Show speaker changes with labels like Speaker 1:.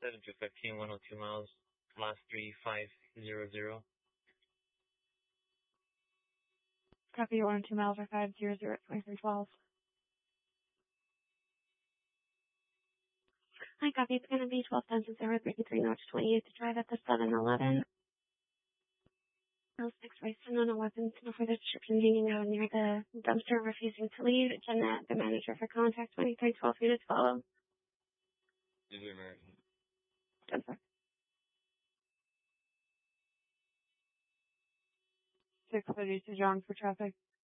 Speaker 1: 7215, 102 miles, last 3500.
Speaker 2: Copy, 102 miles or 500 at 2312.
Speaker 3: Hi, copy. It's going to be 12,033 Notch 28 to drive at the 711. L6 Racing on a weapons, no further description hanging out near the dumpster, refusing to leave. Jeanette, the manager for contact, 2312 units follow.
Speaker 1: Is it American?
Speaker 3: Done, sir.
Speaker 2: 632 John for traffic.